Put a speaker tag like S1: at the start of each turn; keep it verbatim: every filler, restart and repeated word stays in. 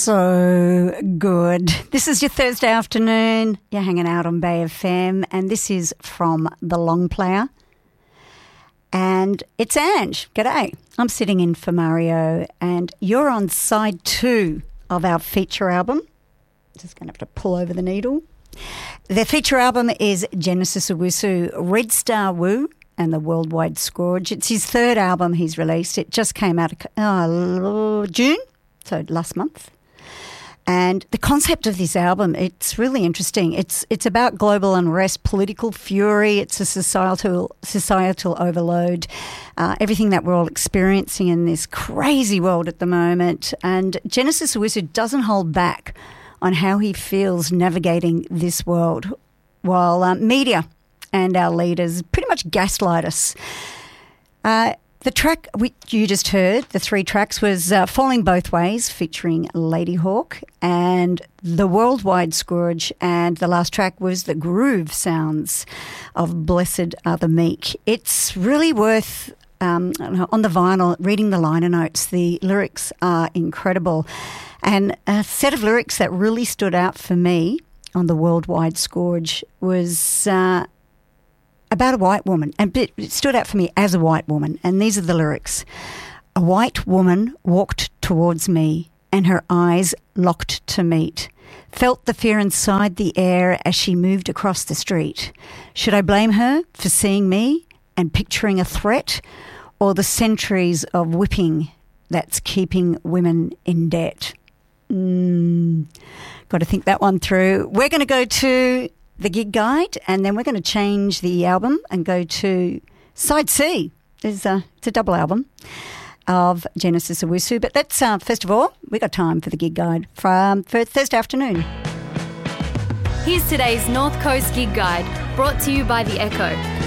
S1: so good. This is your Thursday afternoon. You're hanging out on Bay F M, and this is from The Long Player. And it's Ange. G'day. I'm sitting in for Mario, and you're on side two of our feature album. Just going to have to pull over the needle. The feature album is Genesis Owusu, Red Star Wu and the Worldwide Scourge. It's his third album he's released. It just came out uh, June, so last month. And the concept of this album, it's really interesting. It's it's about global unrest, political fury. It's a societal societal overload, uh, everything that we're all experiencing in this crazy world at the moment. And Genesis Owusu doesn't hold back on how he feels navigating this world, while uh, media and our leaders pretty much gaslight us. Uh, the track which you just heard, the three tracks, was uh, Falling Both Ways featuring Ladyhawke and The Worldwide Scourge, and the last track was The Groove Sounds of Blessed Are the Meek. It's really worth, um, on the vinyl, reading the liner notes. The lyrics are incredible. And a set of lyrics that really stood out for me on The Worldwide Scourge was uh, about a white woman, and it stood out for me as a white woman. And these are the lyrics. A white woman walked towards me, and her eyes locked to meet. Felt the fear inside the air as she moved across the street. Should I blame her for seeing me and picturing a threat, or the centuries of whipping that's keeping women in debt? Mm, got to think that one through. We're going to go to the gig guide, and then we're going to change the album and go to side C. There's a, it's a double album of Genesis Owusu. But let's, uh, first of all, we got time for the gig guide from for Thursday afternoon.
S2: Here's today's North Coast Gig Guide, brought to you by The Echo.